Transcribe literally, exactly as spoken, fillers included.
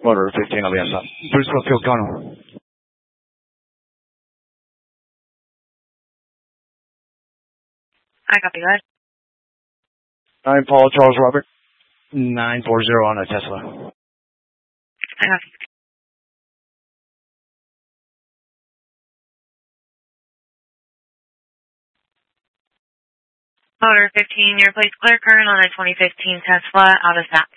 Motor fifteen, I'll be on top. Bruce Whitfield, Connell. I copy that. nine Paul Charles Robert. nine four zero on a Tesla. I copy. Motor fifteen, your place clear current on a twenty fifteen Tesla out of S A P.